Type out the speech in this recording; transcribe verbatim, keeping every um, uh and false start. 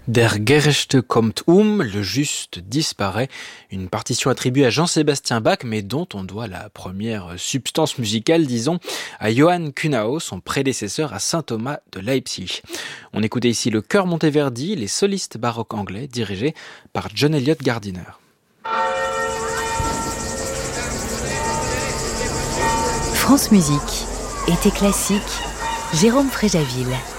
Der Gerechte kommt um, le juste disparaît, une partition attribuée à Jean-Sébastien Bach, mais dont on doit la première substance musicale, disons, à Johann Kuhnau, son prédécesseur à Saint Thomas de Leipzig. On écoutait ici le chœur Monteverdi, les solistes baroques anglais, dirigés par John Eliot Gardiner. France Musique, été classique, Jérôme Fréjaville.